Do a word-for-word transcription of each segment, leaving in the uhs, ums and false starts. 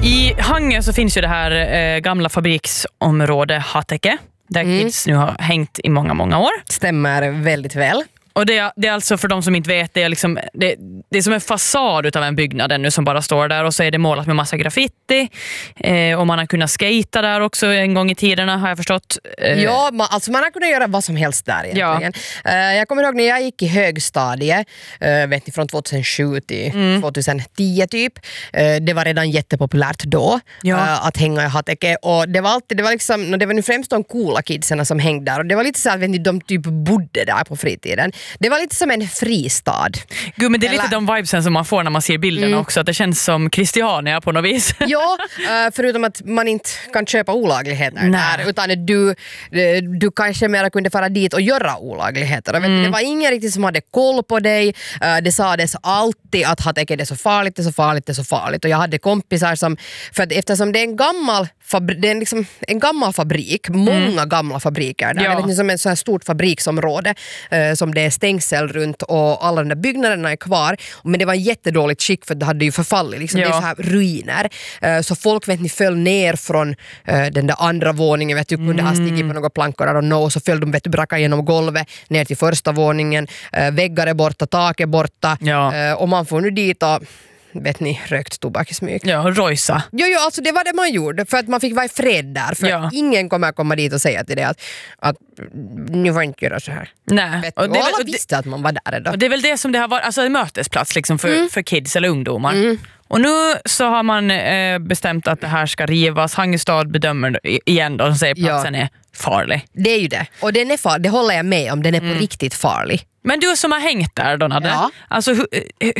I Hangö så finns ju det här eh, gamla fabriksområde Hateke, där mm. kids nu har hängt i många, många år. Stämmer väldigt väl. Och det är, det är alltså, för de som inte vet, det är, liksom, det, det är som en fasad utav en byggnad nu som bara står där, och så är det målat med massa graffiti eh, och man har kunnat skata där också en gång i tiderna, har jag förstått. Eh. Ja, man, alltså man har kunnat göra vad som helst där egentligen. Ja. Eh, jag kommer ihåg när jag gick i högstadiet, eh, vet ni, från tjugohundrasju till mm. tjugohundratio typ. Eh, det var redan jättepopulärt då ja. eh, att hänga i Hateke, och det var alltid, det var liksom, det var nu främst de coola kidsen som hängde där, och det var lite så att vet ni, de typ bodde där på fritiden. Det var lite som en fristad. Gud, men det är Eller... lite de vibesen som man får när man ser bilderna mm. också. Att det känns som Christiania på något vis. Ja, förutom att man inte kan köpa olagligheter där. Utan du, du kanske mer kunde fara dit och göra olagligheter. Mm. Det var ingen riktigt som hade koll på dig. Det sades alltid att Hateke är så farligt, det är så farligt, det är så farligt. Och jag hade kompisar som, för att eftersom det är en gammal fabrik, det är liksom en gammal fabrik, många mm. gamla fabriker. Där. Ja. Det är som ett så här stort fabriksområde som det är stängsel runt, och alla de där byggnaderna är kvar, men det var jättedåligt skick för det hade ju förfallit liksom. Ja. Det är så här ruiner, så folk vet ni föll ner från den där andra våningen, vet du, kunde mm. ha stigit på några plankor där och nå, så föll de, vet du, braka genom golvet ner till första våningen, väggar är borta, tak är borta, ja. Och man får nu dit och vet ni, rökt tobak i smyg. Ja, rojsa. Jo, jo, alltså det var det man gjorde, för att man fick vara i fred där, för ja. ingen kommer komma dit och säga till det att, att ni får inte göra så här. Nej. Vet, och, och, det, och alla visste att man var där då. Och det är väl det som det har varit, alltså en mötesplats liksom för, mm. för kids eller ungdomar. Mm. Och nu så har man eh, bestämt att det här ska rivas. Hangestad bedömer igen då, och säger att platsen ja. är farlig. Det är ju det. Och den är farlig, det håller jag med om, den är på mm. riktigt farlig. Men du som har hängt där, Donade, ja. alltså hur,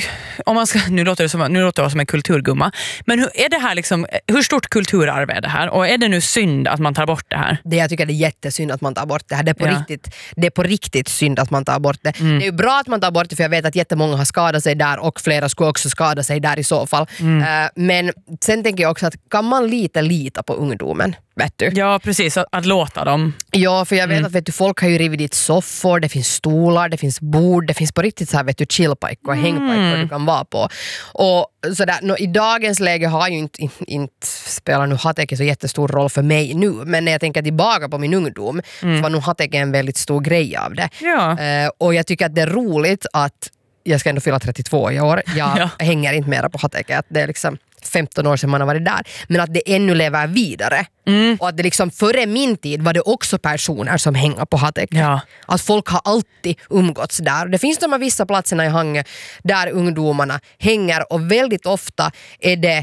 om man ska, nu låter det som, nu låter det som en kulturgumma, men hur är det här liksom, hur stort kulturarv är det här, och är det nu synd att man tar bort det här? Det jag tycker det är jättesynd att man tar bort det här, det är på, ja. riktigt, det är på riktigt synd att man tar bort det. Mm. Det är ju bra att man tar bort det, för jag vet att jättemånga har skadat sig där, och flera skulle också skada sig där i så fall. Mm. Uh, men sen tänker jag också att kan man lite lita på ungdomen? Vet du? Ja, precis. Att, att låta dem. Ja, för jag vet mm. att vet du, folk har ju rivit dit soffor, det finns stolar, det finns bord, det finns på riktigt så här, vet du, chillpike och mm. hängpike du kan vara på. Och så där, no, i dagens läge har ju inte, inte, inte spelar nu Hateke så jättestor roll för mig nu, men när jag tänker tillbaka på min ungdom mm. så var nog Hateke en väldigt stor grej av det. Ja. Uh, och jag tycker att det är roligt att jag ska ändå fylla trettiotvå i år. Jag ja. hänger inte mera på Hateke, att det är liksom femton år sedan man har varit där, men att det ännu lever vidare. Mm. Och att det liksom före min tid var det också personer som hänger på Hateke. Ja. Att folk har alltid umgåtts där. Det finns de här vissa platserna i Hangö där ungdomarna hänger, och väldigt ofta är det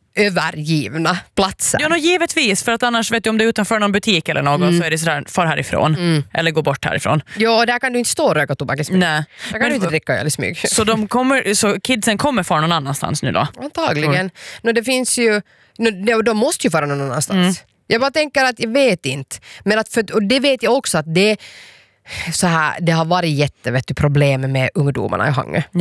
övergivna platser. Ja, no, givetvis, för att annars vet du, om det är utanför någon butik eller något mm. så är det sådär, far härifrån mm. eller gå bort härifrån. Ja, där kan du inte stå och röka tobak i smyg. Nej. Där kan Men, du inte dricka öl i smyg. Så, de kommer, så kidsen kommer fara någon annanstans nu då? Antagligen. Mm. No, det finns ju, no, de måste ju fara någon annanstans. Mm. Jag bara tänker att jag vet inte. Men att för, och det vet jag också att det, så här, det har varit jättevettigt problem med ungdomarna i Hangö.